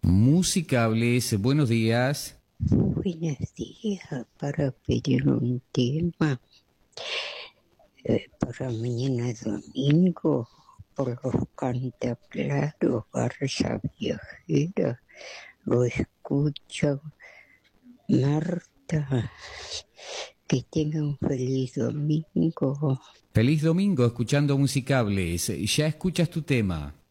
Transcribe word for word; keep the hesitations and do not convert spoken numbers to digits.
Musicables, buenos días. Buenos días, para pedir un tema eh, para mañana domingo, por los Cantaplaros, Barça Viajera, lo escucho. Marta, que tenga un feliz domingo. Feliz domingo escuchando Musicables. Ya escuchas tu tema.